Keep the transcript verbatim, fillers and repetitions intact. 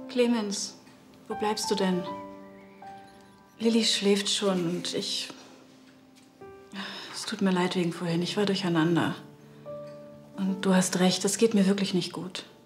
Clemens, wo bleibst du denn? Lilly schläft schon und ich... Es tut mir leid wegen vorhin, ich war durcheinander. Und du hast recht, es geht mir wirklich nicht gut.